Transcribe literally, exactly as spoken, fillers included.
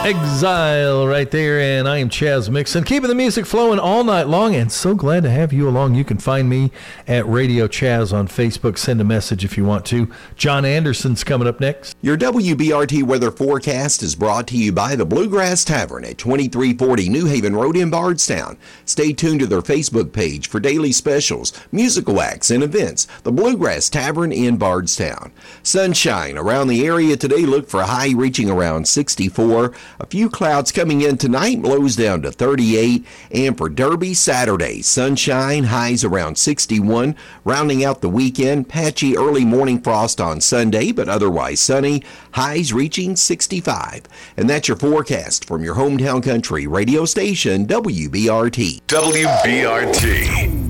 Exile right there, and I am Chaz Mixon, keeping the music flowing all night long, and so glad to have you along. You can find me at Radio Chaz on Facebook. Send a message if you want to. John Anderson's coming up next. Your W B R T weather forecast is brought to you by the Bluegrass Tavern at twenty-three forty New Haven Road in Bardstown. Stay tuned to their Facebook page for daily specials, musical acts, and events. The Bluegrass Tavern in Bardstown. Sunshine around the area today. Look for a high reaching around sixty-four. A few clouds coming in tonight, lows down to thirty-eight. And for Derby, Saturday, sunshine, highs around sixty-one. Rounding out the weekend, patchy early morning frost on Sunday, but otherwise sunny, highs reaching sixty-five. And that's your forecast from your hometown country radio station, W B R T. W B R T.